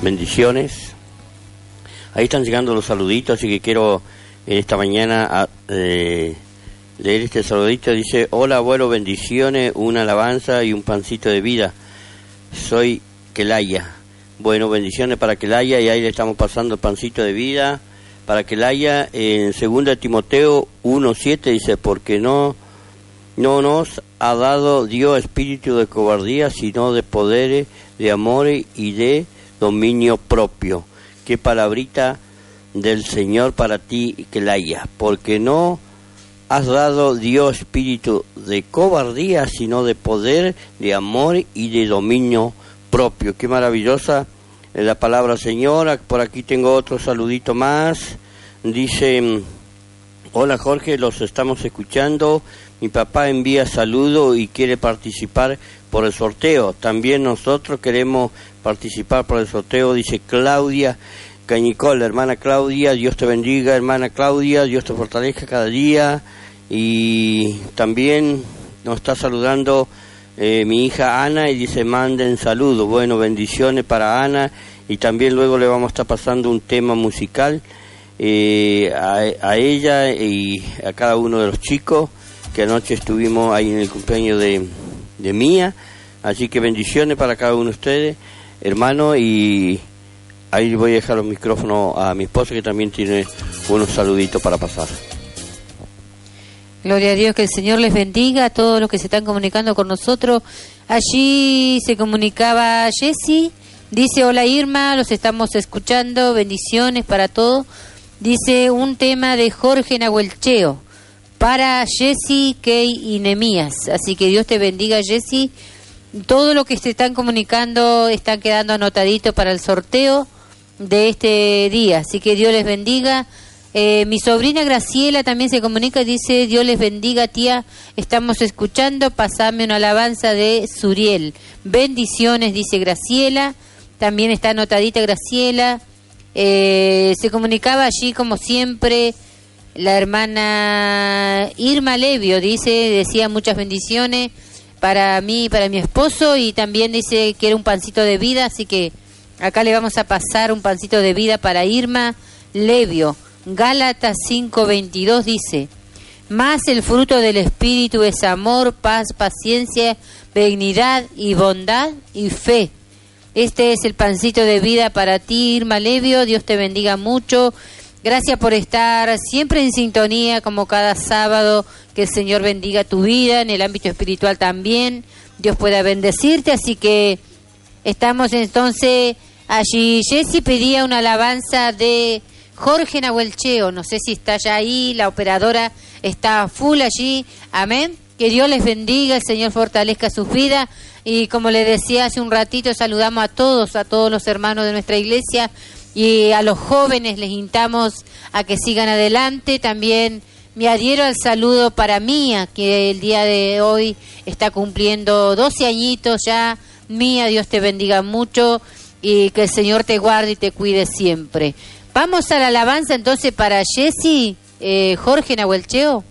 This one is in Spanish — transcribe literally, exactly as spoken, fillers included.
Bendiciones. Ahí están llegando los saluditos, así que quiero en esta mañana a, eh, leer este saludito. Dice: hola abuelo, bendiciones, una alabanza y un pancito de vida. Soy Kelaya. Bueno, bendiciones para Kelaya, y ahí le estamos pasando el pancito de vida para Kelaya. En segunda Timoteo uno siete dice: porque no, no nos ha dado Dios espíritu de cobardía, sino de poder, de amor y de dominio propio. Qué palabrita del Señor para ti, Kelaya. Porque no has dado Dios espíritu de cobardía, sino de poder, de amor y de dominio propio. Qué maravillosa es la palabra, Señora. Por aquí tengo otro saludito más. Dice: hola Jorge, los estamos escuchando. Mi papá envía saludo y quiere participar por el sorteo. También nosotros queremos participar por el sorteo, dice Claudia Cañicol. Hermana Claudia, Dios te bendiga, hermana Claudia, Dios te fortalezca cada día. Y también nos está saludando eh, mi hija Ana, y dice: manden saludos. Bueno, bendiciones para Ana, y también luego le vamos a estar pasando un tema musical eh, a, a ella y a cada uno de los chicos que anoche estuvimos ahí en el cumpleaños de, de Mía. Así que bendiciones para cada uno de ustedes, hermano, y ahí voy a dejar los micrófonos a mi esposa, que también tiene unos saluditos para pasar. Gloria a Dios, que el Señor les bendiga a todos los que se están comunicando con nosotros. Allí se comunicaba Jessy, dice: hola Irma, los estamos escuchando, bendiciones para todos. Dice: un tema de Jorge Nahuelcheo para Jessy, Kay y Nemías. Así que Dios te bendiga, Jessy. Todo lo que se están comunicando están quedando anotaditos para el sorteo de este día. Así que Dios les bendiga. Eh, mi sobrina Graciela también se comunica y dice: Dios les bendiga, tía, estamos escuchando, pasame una alabanza de Suriel. Bendiciones, dice Graciela. También está anotadita Graciela. Eh, se comunicaba allí, como siempre, la hermana Irma Levio, dice, decía: muchas bendiciones para mí y para mi esposo, y también dice que era un pancito de vida, así que acá le vamos a pasar un pancito de vida para Irma Levio. Gálatas cinco veintidós dice: más el fruto del Espíritu es amor, paz, paciencia, benignidad y bondad y fe. Este es el pancito de vida para ti, Irma Levio. Dios te bendiga mucho. Gracias por estar siempre en sintonía, como cada sábado. Que el Señor bendiga tu vida, en el ámbito espiritual también. Dios pueda bendecirte, así que estamos entonces allí. Jessy pedía una alabanza de Jorge Nahuelcheo, no sé si está ya ahí, la operadora está full allí, amén. Que Dios les bendiga, el Señor fortalezca sus vidas, y como les decía hace un ratito, saludamos a todos, a todos los hermanos de nuestra iglesia, y a los jóvenes les invitamos a que sigan adelante. También me adhiero al saludo para Mía, que el día de hoy está cumpliendo doce añitos ya. Mía, Dios te bendiga mucho, y que el Señor te guarde y te cuide siempre. Vamos a la alabanza entonces para Jessy, eh, Jorge Nahuelcheo.